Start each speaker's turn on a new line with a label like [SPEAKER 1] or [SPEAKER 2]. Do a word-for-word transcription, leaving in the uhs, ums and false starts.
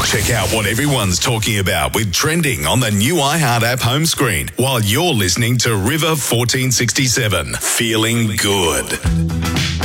[SPEAKER 1] Check out what everyone's talking about with trending on the new iHeart app home screen while you're listening to River fourteen sixty-seven. Feeling good.